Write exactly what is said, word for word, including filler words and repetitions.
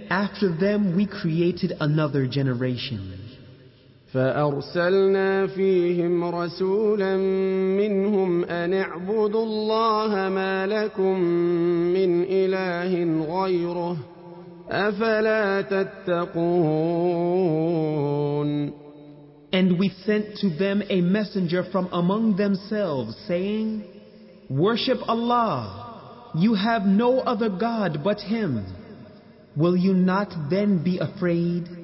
after them we created another generation. فأرسلنا فيهم رسولا منهم أن اعبدوا الله ما لكم من إله غيره أفلا تتقون. And we sent to them a messenger from among themselves, saying, Worship Allah. You have no other God but Him. Will you not then be afraid?